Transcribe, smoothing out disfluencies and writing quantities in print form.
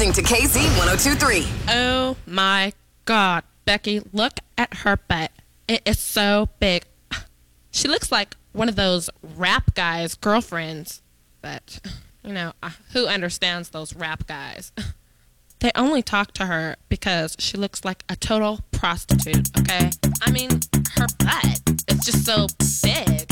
listening to KZ 102.3. Oh my God, Becky, look at her butt. It is so big. She looks like one of those rap guys' girlfriends. But, who understands those rap guys? They only talk to her because she looks like a total prostitute, okay? I mean, her butt is just so big.